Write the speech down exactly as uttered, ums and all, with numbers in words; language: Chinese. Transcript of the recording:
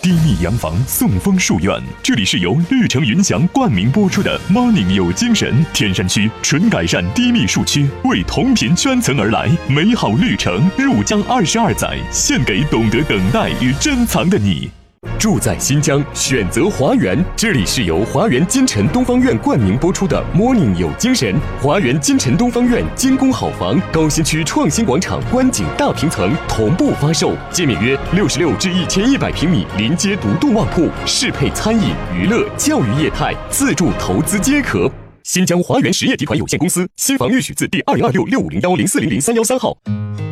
低密洋房，送风树院。这里是由绿城云翔冠名播出的 Morning 有精神。天山区纯改善低密树区，为同频圈层而来。美好绿城，入江二十二载，献给懂得等待与珍藏的你。 住在新疆，选择华园。这里是由华园金城东方院冠名播出的 Morning 有精神。华园金城东方院精工好房，高新区创新广场观景大平层同步发售，界面约六十六至一千一百平米，临街独栋旺铺，适配餐饮、娱乐、教育业态，自住投资皆可。新疆华园实业集团有限公司新房预许字第二零二六六五零幺零四零零三幺三号。